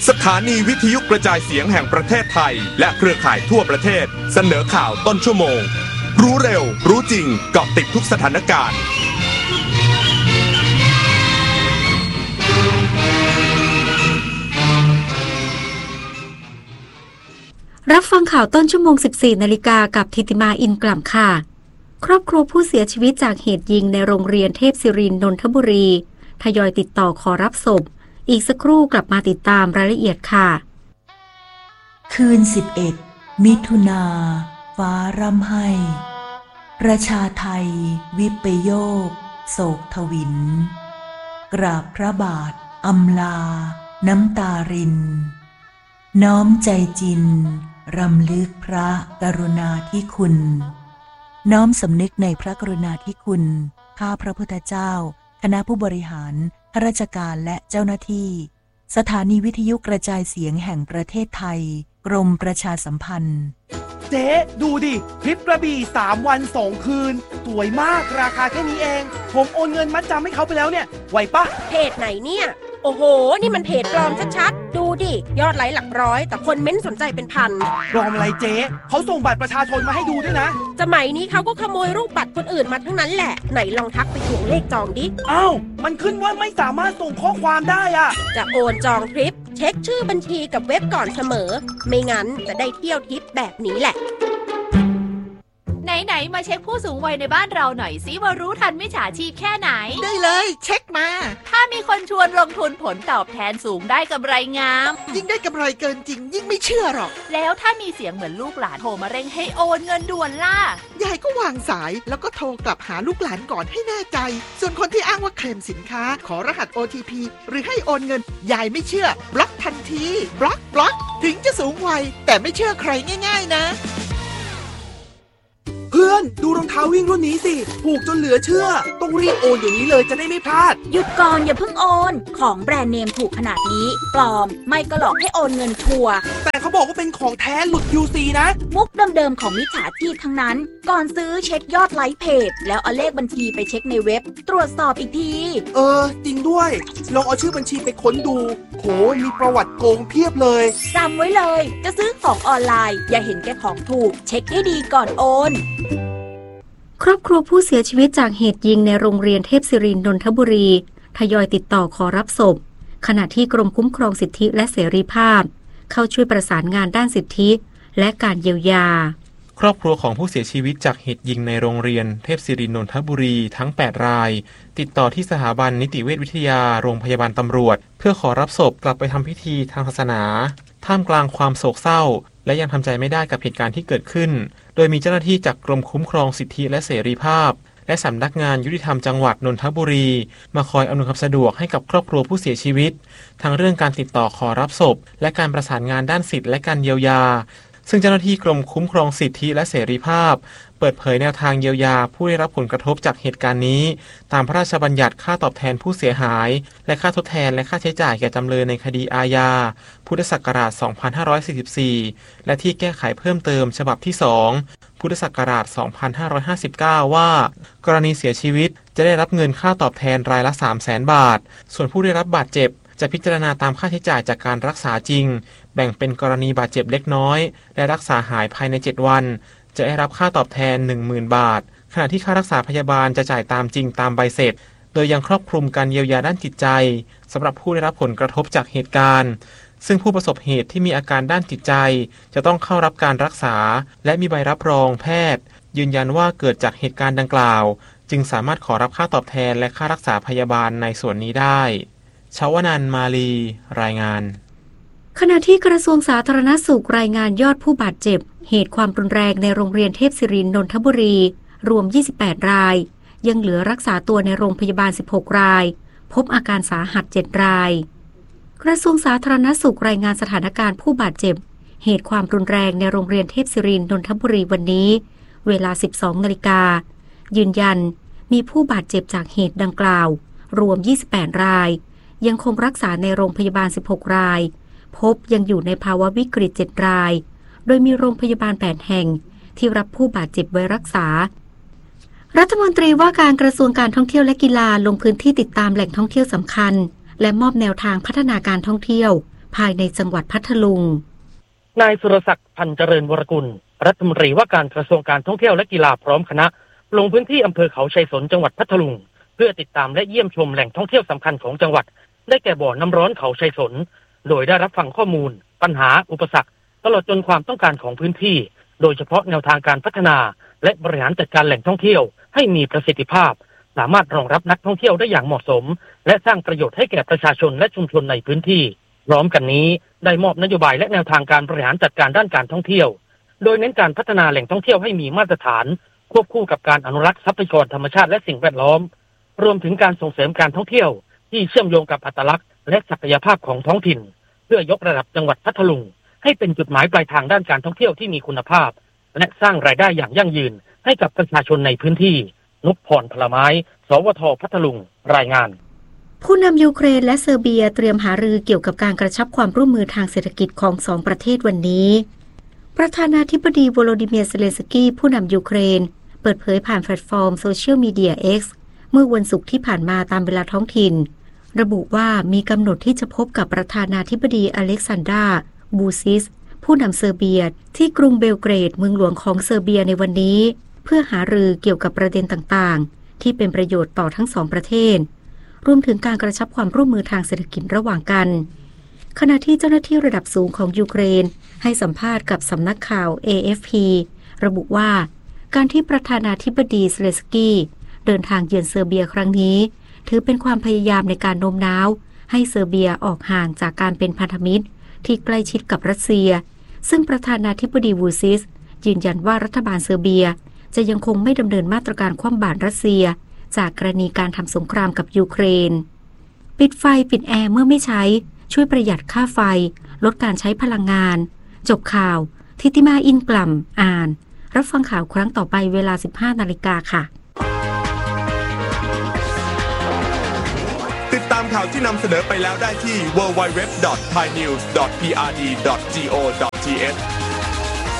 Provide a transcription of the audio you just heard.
สถานีวิทยุกระจายเสียงแห่งประเทศไทยและเครือข่ายทั่วประเทศเสนอข่าวต้นชั่วโมงรู้เร็วรู้จริงเกาะติดทุกสถานการณ์รับฟังข่าวต้นชั่วโมง 14 นาฬิกากับธิติมาอินกล่ำค่ะครอบครัวผู้เสียชีวิตจากเหตุยิงในโรงเรียนเทพศิรินทร์นนทบุรีทยอยติดต่อขอรับศพอีกสักครู่กลับมาติดตามรายละเอียดค่ะคืน11มิถุนาฟ้าร่ำไห้ประชาไทยวิปโยคโศกทวินกราบพระบาทอำลาน้ำตารินน้อมใจจินรำลึกพระกรุณาธิคุณน้อมสำนึกในพระกรุณาธิคุณข้าพระพุทธเจ้าคณะผู้บริหารข้าราชการและเจ้าหน้าที่สถานีวิทยุกระจายเสียงแห่งประเทศไทยกรมประชาสัมพันธ์เจ๊ดูดิทริปกระบี่3 วัน 2 คืนสวยมากราคาแค่นี้เองผมโอนเงินมัดจำให้เขาไปแล้วเนี่ยไหวปะเพจไหนเนี่ยโอ้โหนี่มันเพจปลอมชัดๆดูดิยอดไลค์หลักร้อยแต่คนเม้นสนใจเป็นพันปลอมอะไรเจ๊เขาส่งบัตรประชาชนมาให้ดูด้วยนะสมัยนี้เขาก็ขโมยรูปบัตรคนอื่นมาทั้งนั้นแหละไหนลองทักไปทวงเลขจองดิอ้าวมันขึ้นว่าไม่สามารถส่งข้อความได้อะจะโอนจองทริปเช็คชื่อบัญชีกับเว็บก่อนเสมอไม่งั้นจะได้เที่ยวทริปแบบนี้แหละไหนมาเช็คผู้สูงวัยในบ้านเราหน่อยสิว่ารู้ทันมิจฉาชีพแค่ไหนได้เลยเช็คมาถ้ามีคนชวนลงทุนผลตอบแทนสูงได้กำไรงามยิ่งได้กำไรเกินจริงยิ่งไม่เชื่อหรอกแล้วถ้ามีเสียงเหมือนลูกหลานโทรมาเร่งให้โอนเงินด่วนล่ะยายก็วางสายแล้วก็โทรกลับหาลูกหลานก่อนให้แน่ใจส่วนคนที่อ้างว่าเคลมสินค้าขอรหัส OTP หรือให้โอนเงินยายไม่เชื่อบล็อกทันทีบล็อกถึงจะสูงวัยแต่ไม่เชื่อใครง่ายๆนะเพื่อนดูรองเท้าวิ่งรุ่นนี้สิถูกจนเหลือเชื่อต้องรีบโอนเดี๋ยวนี้เลยจะได้ไม่พลาดหยุดก่อนอย่าเพิ่งโอนของแบรนด์เนมถูกขนาดนี้ปลอมไม่ก็หลอกให้โอนเงินชัวร์แต่เขาบอกว่าเป็นของแท้หลุด QC นะมุกเดิมๆของมิจฉาชีพทั้งนั้นก่อนซื้อเช็คยอดไลค์เพจแล้วเอาเลขบัญชีไปเช็คในเว็บตรวจสอบอีกทีจริงด้วยลองเอาชื่อบัญชีไปค้นดูโหมีประวัติโกงเพียบเลยจำไว้เลยจะซื้อของออนไลน์อย่าเห็นแก่ของถูกเช็คให้ดีก่อนโอนครอบครัวผู้เสียชีวิตจากเหตุยิงในโรงเรียนเทพศิรินทร์นนทบุรีทยอยติดต่อขอรับศพขณะที่กรมคุ้มครองสิทธิและเสรีภาพเข้าช่วยประสานงานด้านสิทธิและการเยียวยาครอบครัวของผู้เสียชีวิตจากเหตุยิงในโรงเรียนเทพศิรินทร์นนทบุรีทั้ง8รายติดต่อที่สถาบันนิติเวชวิทยาโรงพยาบาลตำรวจเพื่อขอรับศพกลับไปทำพิธีทางศาสนาท่ามกลางความโศกเศร้าและยังทำใจไม่ได้กับเหตุการณ์ที่เกิดขึ้นโดยมีเจ้าหน้าที่จากกรมคุ้มครองสิทธิและเสรีภาพและสำนักงานยุติธรรมจังหวัดนนทบุรีมาคอยอำนวยความสะดวกให้กับครอบครัวผู้เสียชีวิตทั้งเรื่องการติดต่อขอรับศพและการประสานงานด้านสิทธิและการเยียวยาซึ่งเจ้าหน้าที่กรมคุ้มครองสิทธิและเสรีภาพเปิดเผยแนวทางเยียวยาผู้ได้รับผลกระทบจากเหตุการณ์นี้ตามพระราชบัญญัติค่าตอบแทนผู้เสียหายและค่าทดแทนและค่าใช้จ่ายแก่จำเลยในคดีอาญาพุทธศักราช 2544 และที่แก้ไขเพิ่มเติมฉบับที่ 2 พุทธศักราช 2559 ว่ากรณีเสียชีวิตจะได้รับเงินค่าตอบแทนรายละ 300,000 บาทส่วนผู้ได้รับบาดเจ็บจะพิจารณาตามค่าใช้จ่ายจากการรักษาจริงแบ่งเป็นกรณีบาดเจ็บเล็กน้อยและรักษาหายภายใน7วันจะได้รับค่าตอบแทน 10,000 บาทขณะที่ค่ารักษาพยาบาลจะจ่ายตามจริงตามใบเสร็จโดยยังครอบคลุมการเยียวยาด้านจิตใจสำหรับผู้ได้รับผลกระทบจากเหตุการณ์ซึ่งผู้ประสบเหตุที่มีอาการด้านจิตใจจะต้องเข้ารับการรักษาและมีใบรับรองแพทย์ยืนยันว่าเกิดจากเหตุการณ์ดังกล่าวจึงสามารถขอรับค่าตอบแทนและค่ารักษาพยาบาลในส่วนนี้ได้ชวนันท์มาลีรายงานขณะที่กระทรวงสาธารณสุขรายงานยอดผู้บาดเจ็บเหตุความรุนแรงในโรงเรียนเทพศิรินทร์นนทบุรีรวม28รายยังเหลือรักษาตัวในโรงพยาบาล16รายพบอาการสาหัส7รายกระทรวงสาธารณสุขรายงานสถานการณ์ผู้บาดเจ็บเหตุความรุนแรงในโรงเรียนเทพศิรินทร์นนทบุรีวันนี้เวลา 12 นาฬิกายืนยันมีผู้บาดเจ็บจากเหตุดังกล่าวรวม28รายยังคงรักษาในโรงพยาบาล16รายพบยังอยู่ในภาวะวิกฤต7รายโดยมีโรงพยาบาล8แห่งที่รับผู้บาดเจ็บไว้รักษารัฐมนตรีว่าการกระทรวงการท่องเที่ยวและกีฬาลงพื้นที่ติดตามแหล่งท่องเที่ยวสำคัญและมอบแนวทางพัฒนาการท่องเที่ยวภายในจังหวัดพัทลุงนายสุรศักดิ์พันเจริญวรกุลรัฐมนตรีว่าการกระทรวงการท่องเที่ยวและกีฬาพร้อมคณะลงพื้นที่อำเภอเขาชัยสนจังหวัดพัทลุงเพื่อติดตามและเยี่ยมชมแหล่งท่องเที่ยวสำคัญของจังหวัดได้แก่บ่อน้ำร้อนเขาชัยสนโดยได้รับฟังข้อมูลปัญหาอุปสรรคตลอดจนความต้องการของพื้นที่โดยเฉพาะแนวทางการพัฒนาและบริหารจัดการแหล่งท่องเที่ยวให้มีประสิทธิภาพสามารถรองรับนักท่องเที่ยวได้อย่างเหมาะสมและสร้างประโยชน์ให้แก่ประชาชนและชุมชนในพื้นที่พร้อมกันนี้ได้มอบนโยบายและแนวทางการบริหารจัดการด้านการท่องเที่ยวโดยเน้นการพัฒนาแหล่งท่องเที่ยวให้มีมาตรฐานควบคู่กับการอนุรักษ์ทรัพยากรธรรมชาติและสิ่งแวดล้อมรวมถึงการส่งเสริมการท่องเที่ยวที่เชื่อมโยงกับอัตลักษณ์และศักยภาพของท้องถิ่นเพื่อยกระดับจังหวัดพัทลุงให้เป็นจุดหมายปลายทางด้านการท่องเที่ยวที่มีคุณภาพและสร้างรายได้อย่างยั่งยืนให้กับประชาชนในพื้นที่นุชพรพลไม้สวท.พัทลุงรายงานผู้นำยูเครนและเซอร์เบียเตรียมหารือเกี่ยวกับการกระชับความร่วมมือทางเศรษฐกิจของสองประเทศวันนี้ประธานาธิบดีโวโลดิเมียร์ เซเลนสกี้ผู้นำยูเครนเปิดเผยผ่านแพลตฟอร์มโซเชียลมีเดีย X เมื่อวันศุกร์ที่ผ่านมาตามเวลาท้องถิ่นระบุว่ามีกำหนดที่จะพบกับประธานาธิบดีอเล็กซานดรา บูซิสผู้นำเซอร์เบียที่กรุงเบลเกรดเมืองหลวงของเซอร์เบียในวันนี้เพื่อหารือเกี่ยวกับประเด็นต่างๆที่เป็นประโยชน์ต่อทั้งสองประเทศรวมถึงการกระชับความร่วมมือทางเศรษฐกิจระหว่างกันขณะที่เจ้าหน้าที่ระดับสูงของยูเครนให้สัมภาษณ์กับสำนักข่าว AFP ระบุว่าการที่ประธานาธิบดีเซเลนสกี้เดินทางเยือนเซอร์เบียครั้งนี้ถือเป็นความพยายามในการโน้มน้าวให้เซอร์เบียออกห่างจากการเป็นพันธมิตรที่ใกล้ชิดกับรัสเซียซึ่งประธานาธิบดีวูซิสยืนยันว่ารัฐบาลเซอร์เบียจะยังคงไม่ดำเนินมาตรการคว่ำบาตรรัสเซียจากกรณีการทำสงครามกับยูเครนปิดไฟปิดแอร์เมื่อไม่ใช้ช่วยประหยัดค่าไฟลดการใช้พลังงานจบข่าวทิติมาอินกล่ำอ่านรับฟังข่าวครั้งต่อไปเวลา 15 นาฬิกาค่ะติดตามข่าวที่นำเสนอไปแล้วได้ที่ www.thainews.prd.go.th